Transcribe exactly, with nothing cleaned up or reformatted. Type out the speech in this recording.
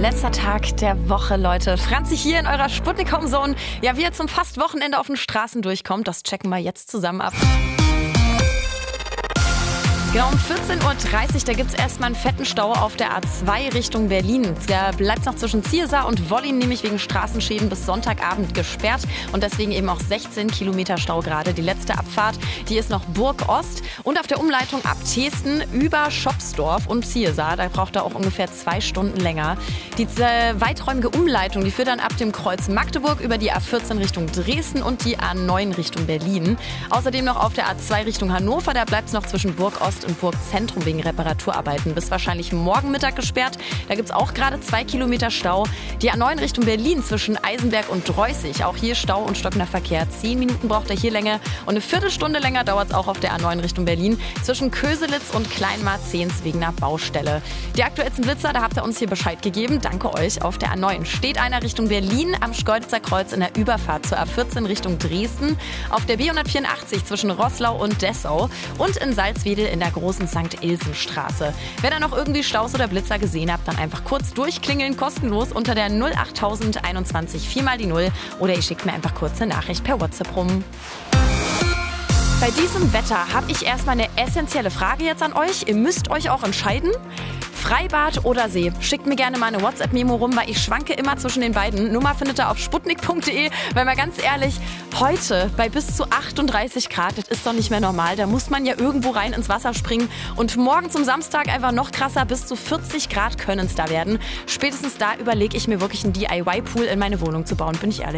letzter Tag der Woche, Leute. Franzi hier in eurer Sputnik Home Zone. Ja, wie ihr zum fast Wochenende auf den Straßen durchkommt, das checken wir jetzt zusammen ab. Genau, um vierzehn Uhr dreißig, da gibt es erstmal einen fetten Stau auf der A zwei Richtung Berlin. Der bleibt noch zwischen Ziesar und Wollin nämlich wegen Straßenschäden bis Sonntagabend gesperrt und deswegen eben auch sechzehn Kilometer Stau gerade. Die letzte Abfahrt, die ist noch Burg Ost und auf der Umleitung ab Thesten über Schopsdorf und Ziesar. Da braucht er auch ungefähr zwei Stunden länger. Die äh, weiträumige Umleitung, die führt dann ab dem Kreuz Magdeburg über die A vierzehn Richtung Dresden und die A neun Richtung Berlin. Außerdem noch auf der A zwei Richtung Hannover, da bleibt es noch zwischen Burg Ost und Burg Zentrum wegen Reparaturarbeiten bis wahrscheinlich morgen Mittag gesperrt. Da gibt es auch gerade zwei Kilometer Stau. Die A neun Richtung Berlin zwischen Eisenberg und Dreußig. Auch hier Stau und stockender Verkehr. Zehn Minuten braucht er hier länger und eine Viertelstunde länger dauert es auch auf der A neun Richtung Berlin zwischen Köselitz und Kleinmarzehns wegen einer Baustelle. Die aktuellsten Blitzer, da habt ihr uns hier Bescheid gegeben. Danke euch. Auf der A neun steht einer Richtung Berlin am Schkeuditzer Kreuz in der Überfahrt zur A vierzehn Richtung Dresden. Auf der B hundertvierundachtzig zwischen Roßlau und Dessau und in Salzwedel in der großen Sankt Ilsen-Straße. Wenn ihr noch irgendwie Staus oder Blitzer gesehen habt, dann einfach kurz durchklingeln, kostenlos unter der null achttausend einundzwanzig vier mal die null oder ihr schickt mir einfach kurz eine Nachricht per WhatsApp rum. Bei diesem Wetter habe ich erstmal eine essentielle Frage jetzt an euch. Ihr müsst euch auch entscheiden. Freibad oder See? Schickt mir gerne mal eine WhatsApp-Memo rum, weil ich schwanke immer zwischen den beiden. Nummer findet ihr auf sputnik punkt de. Weil mal ganz ehrlich, heute bei bis zu achtunddreißig Grad, das ist doch nicht mehr normal. Da muss man ja irgendwo rein ins Wasser springen. Und morgen zum Samstag einfach noch krasser, bis zu vierzig Grad können es da werden. Spätestens da überlege ich mir wirklich einen D I Y-Pool in meine Wohnung zu bauen, bin ich ehrlich.